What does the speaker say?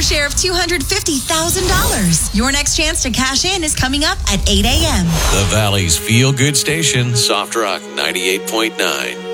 share of $250,000. Your next chance to cash in is coming up at 8 a.m. The Valley's feel-good station, Soft Rock 98.9.